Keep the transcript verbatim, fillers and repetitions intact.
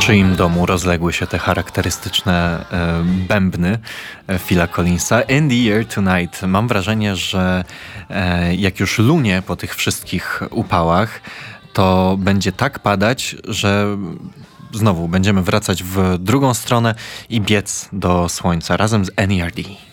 czyim domu rozległy się te charakterystyczne e, bębny e, Phila Collinsa. In the Air Tonight. Mam wrażenie, że e, jak już lunie po tych wszystkich upałach, to będzie tak padać, że znowu będziemy wracać w drugą stronę i biec do słońca razem z N E R D.